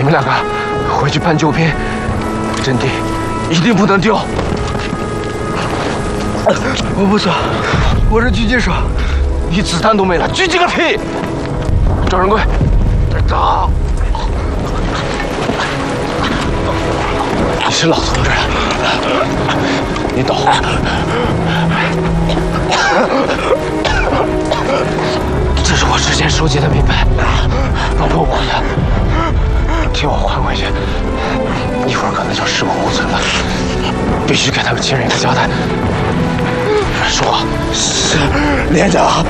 们两个回去搬救兵，阵地一定不能丢。我不走，我是狙击手。你子弹都没了，狙击个屁！赵仁贵，走！你是老同志，你懂。这是我之前收集的名牌，包括我的，替我还回去。一会儿可能就尸骨无存了，必须给他们亲人一个交代。说话。是，连长。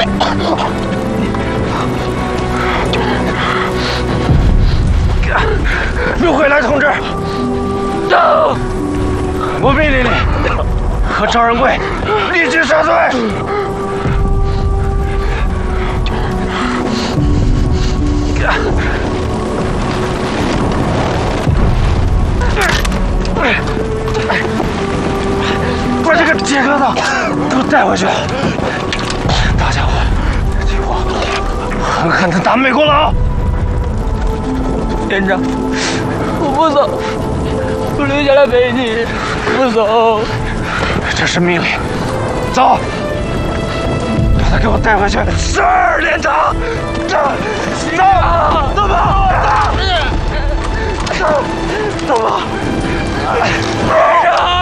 陆回来，同志。走！我命令你和赵仁贵立即杀退。把这个铁疙瘩给我带回去。大家伙，替我狠狠地打美国佬！连长，我不走，我留下来陪你，不走。这是命令，走！把他给我带回去。是，连长。走，走吧，走吧。连长。